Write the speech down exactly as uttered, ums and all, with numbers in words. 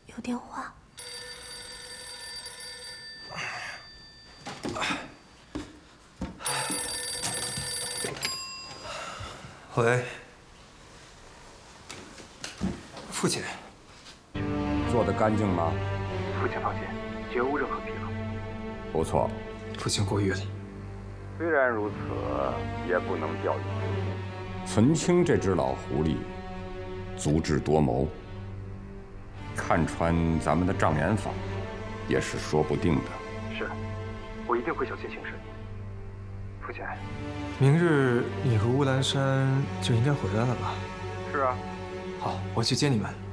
有电话。 喂，父亲， 做得干净吗？ 父亲放心，绝无任何纰漏。 不错， 父亲过誉了。 虽然如此，也不能掉以轻心。存清这只老狐狸，足智多谋，看穿咱们的障眼法，也是说不定的。 是，我一定会小心行事。父亲， 明日你和乌兰山就应该回来了吧？ 是啊。 好，我去接你们。